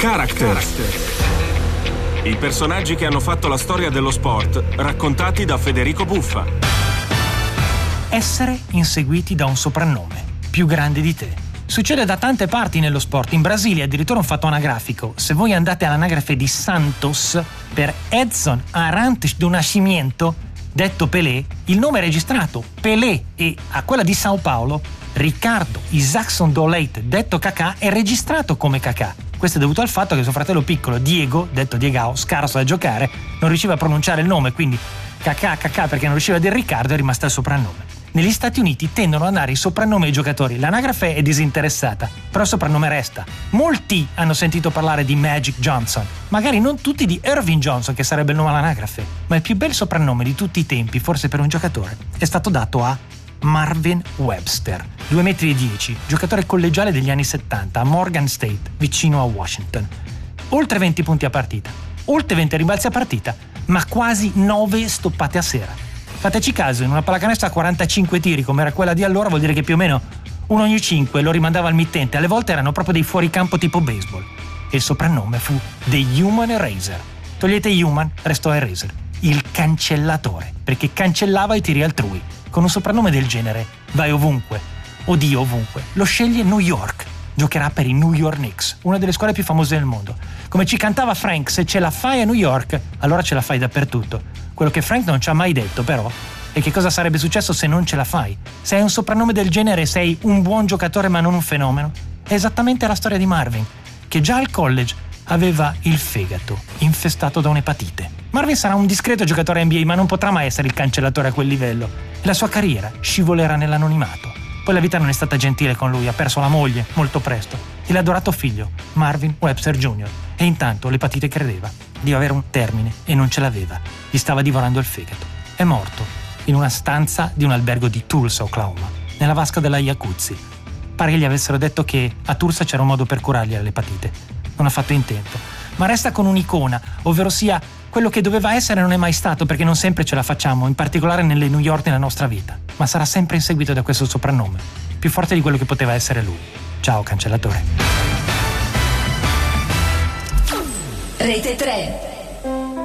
Characters. I personaggi che hanno fatto la storia dello sport, raccontati da Federico Buffa. Essere inseguiti da un soprannome più grande di te. Succede da tante parti nello sport. In Brasile addirittura un fatto anagrafico. Se voi andate all'anagrafe di Santos per Edson Arantes do Nascimento, detto Pelé, il nome è registrato Pelé, e a quella di Sao Paulo Ricardo Isaacson do Leite, detto Cacà, è registrato come Cacà. Questo è dovuto al fatto che suo fratello piccolo Diego, detto Diegao, scarso da giocare, non riusciva a pronunciare il nome, quindi Cacà perché non riusciva a dire Riccardo, è rimasto il soprannome. Negli Stati Uniti tendono a dare i soprannomi ai giocatori. L'anagrafe è disinteressata, però il soprannome resta. Molti hanno sentito parlare di Magic Johnson, magari non tutti di Irving Johnson, che sarebbe il nome all'anagrafe, ma il più bel soprannome di tutti i tempi, forse per un giocatore, è stato dato a Marvin Webster, 2,10 metri, giocatore collegiale degli anni 70 a Morgan State, vicino a Washington. Oltre 20 punti a partita, oltre 20 rimbalzi a partita, ma quasi 9 stoppate a sera. Fateci caso, in una pallacanestro a 45 tiri, come era quella di allora, vuol dire che più o meno uno ogni 5 lo rimandava al mittente. Alle volte erano proprio dei fuoricampo tipo baseball. E il soprannome fu The Human Eraser. Togliete Human, restò Eraser, il cancellatore, perché cancellava i tiri altrui. Con un soprannome del genere vai ovunque, oddio ovunque. Lo sceglie New York, giocherà per i New York Knicks, una delle squadre più famose del mondo. Come ci cantava Frank, se ce la fai a New York, allora ce la fai dappertutto. Quello che Frank non ci ha mai detto però è che cosa sarebbe successo se non ce la fai. Se hai un soprannome del genere sei un buon giocatore ma non un fenomeno. È esattamente la storia di Marvin, che già al college aveva il fegato infestato da un'epatite. Marvin sarà un discreto giocatore NBA, ma non potrà mai essere il cancellatore a quel livello. La sua carriera scivolerà nell'anonimato. Poi la vita non è stata gentile con lui, ha perso la moglie molto presto e l'adorato figlio, Marvin Webster Jr. E intanto l'epatite credeva di avere un termine e non ce l'aveva. Gli stava divorando il fegato. È morto in una stanza di un albergo di Tulsa, Oklahoma, nella vasca della Jacuzzi. Pare che gli avessero detto che a Tulsa c'era un modo per curargli l'epatite. Non ha fatto in tempo. Ma resta con un'icona, ovvero sia quello che doveva essere non è mai stato, perché non sempre ce la facciamo, in particolare nelle New York nella nostra vita. Ma sarà sempre inseguito da questo soprannome, più forte di quello che poteva essere lui. Ciao cancellatore. Rete 3.